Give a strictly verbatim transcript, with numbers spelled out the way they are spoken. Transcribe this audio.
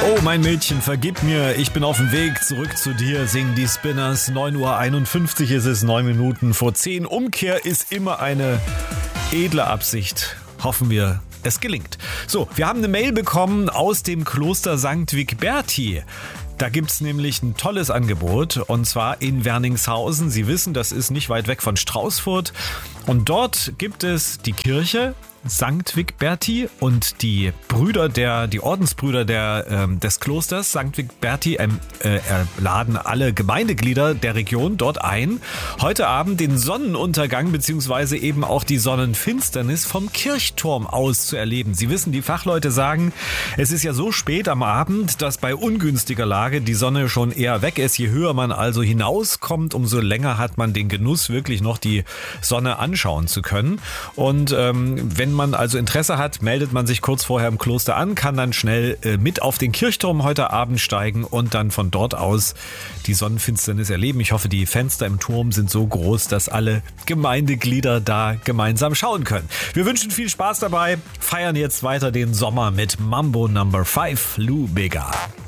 Oh, mein Mädchen, vergib mir, ich bin auf dem Weg zurück zu dir, singen die Spinners. neun Uhr einundfünfzig ist es, neun Minuten vor zehn. Umkehr ist immer eine edle Absicht. Hoffen wir, es gelingt. So, wir haben eine Mail bekommen aus dem Kloster Sankt Wigberti. Da gibt's nämlich ein tolles Angebot, und zwar in Werningshausen. Sie wissen, das ist nicht weit weg von Straußfurt. Und dort gibt es die Kirche Sankt Wigberti und die Brüder der, die Ordensbrüder der, ähm, des Klosters Sankt Wigberti ähm, äh, laden alle Gemeindeglieder der Region dort ein, heute Abend den Sonnenuntergang bzw. eben auch die Sonnenfinsternis vom Kirchturm aus zu erleben. Sie wissen, die Fachleute sagen, es ist ja so spät am Abend, dass bei ungünstiger Lage die Sonne schon eher weg ist. Je höher man also hinauskommt, umso länger hat man den Genuss, wirklich noch die Sonne anschauen zu können. Und ähm, wenn man also Interesse hat, meldet man sich kurz vorher im Kloster an, kann dann schnell äh, mit auf den Kirchturm heute Abend steigen und dann von dort aus die Sonnenfinsternis erleben. Ich hoffe, die Fenster im Turm sind so groß, dass alle Gemeindeglieder da gemeinsam schauen können. Wir wünschen viel Spaß dabei, feiern jetzt weiter den Sommer mit Mambo Number fünf, Lou Bega.